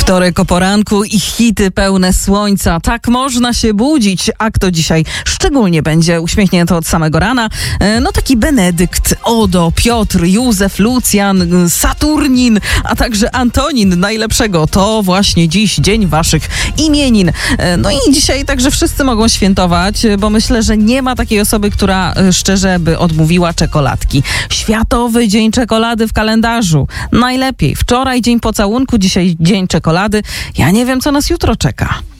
Wtorek o poranku i hity pełne słońca. Tak można się budzić. A kto dzisiaj szczególnie będzie uśmiechnięty od samego rana? No taki Benedykt, Odo, Piotr, Józef, Lucjan, Saturnin, a także Antonin najlepszego. To właśnie dziś dzień waszych imienin. No i dzisiaj także wszyscy mogą świętować, bo myślę, że nie ma takiej osoby, która szczerze by odmówiła czekoladki. Światowy Dzień Czekolady w kalendarzu. Najlepiej. Wczoraj dzień pocałunku, dzisiaj dzień czekolady. Ja nie wiem, co nas jutro czeka.